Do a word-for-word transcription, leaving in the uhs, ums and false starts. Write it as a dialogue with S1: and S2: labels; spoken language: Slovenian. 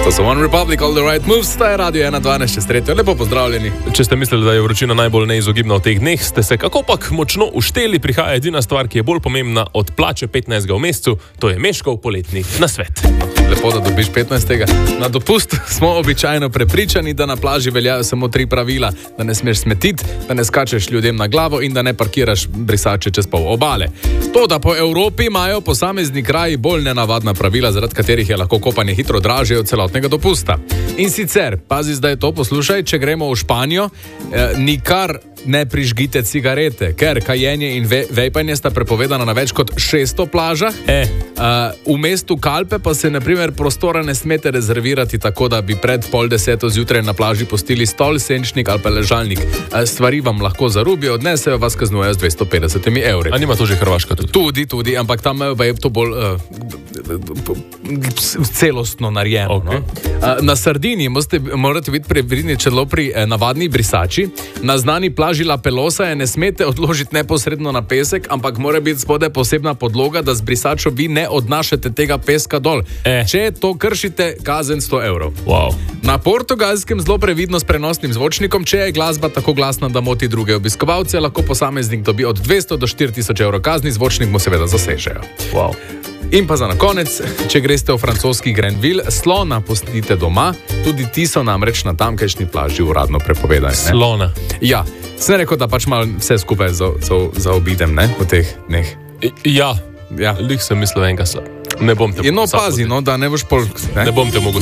S1: To so One Republic, All the Right Moves, sta je Radio ena dvanajst čez tretjo. Lepo pozdravljeni.
S2: Če ste mislili, da je vročina najbolj neizogibna v teh dneh, ste se kakopak močno ušteli. Prihaja edina stvar, ki je bolj pomembna od plače petnajstega v mesecu, to je Meškov poletni nasvet.
S1: Lepo, da dobiš petnajstega. Na dopust smo običajno prepričani, da na plaži veljajo samo tri pravila. Da ne smeš smetiti, da ne skačeš ljudem na glavo in da ne parkiraš brisače čez pol obale. To, da po Evropi imajo posamezni kraji bolj nenavadna pravila, zaradi katerih je lahko kopanje hitro dražje od celotnega dopusta. In sicer, pazi zdaj to, poslušaj, če gremo v Španijo, eh, nikar ne prižgite cigarete, ker kajenje in ve- vejpanje sta prepovedana na več kot šeststo plažah.
S2: E.
S1: Uh, v mestu Kalpe pa se, na primer, prostora ne smete rezervirati tako, da bi pred pol deseto zjutraj na plaži pustili stol, senčnik ali pa ležalnik. Uh, stvari vam lahko zarubijo, odnesejo, vas kaznujejo z dvesto petdeset evri.
S2: A nima to že Hrvaška tudi?
S1: Tudi, tudi, ampak tam je to bolj uh, celostno narejeno.
S2: Okay.
S1: No? Uh, na Sardiniji morate, morate biti previdni celo pri eh, navadni brisači. Na znani plaži La Pelosa je ne smete odložiti neposredno na pesek, ampak mora biti spodaj posebna podloga, da z brisačo vi ne odnašate tega peska dol.
S2: Eh.
S1: Če to kršite, kazen sto evrov.
S2: Wow.
S1: Na Portugalskem zelo previdno s prenosnim zvočnikom, če je glasba tako glasna, da moti druge obiskovalce, lahko posameznik dobi od dvesto do štiri tisoč evrov kazni, zvočnik mu seveda zasežejo.
S2: Wow.
S1: In pa za na konec, če greste v francoski Grenville, slona pustite doma, tudi ti so namreč na tamkajšnji plaži uradno prepovedani. Ne?
S2: Slona.
S1: Ja, sem rekel, da pač malo vse skupaj za, za, zaobidem, ne, v teh dneh.
S2: Ja,
S1: Ja.
S2: lih sem mislil enega sa. Ne bom te
S1: No,
S2: zapodil.
S1: pazi, no, da ne boš pol...
S2: Ne bom te mogel